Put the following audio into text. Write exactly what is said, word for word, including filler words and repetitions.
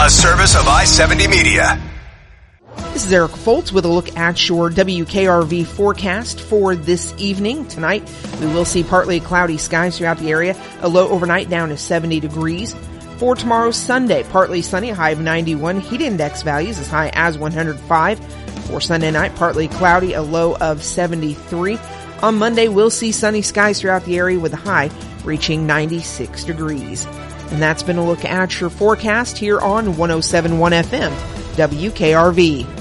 a service of I seventy Media. This is Eric Foltz with a look at your W K R V forecast for this evening. Tonight, we will see partly cloudy skies throughout the area, a low overnight down to seventy degrees. For tomorrow, Sunday, partly sunny, a high of ninety-one, heat index values as high as one hundred five. For Sunday night, partly cloudy, a low of seventy-three. On Monday, we'll see sunny skies throughout the area with a high reaching ninety-six degrees. And that's been a look at your forecast here on one oh seven point one F M, W K R V.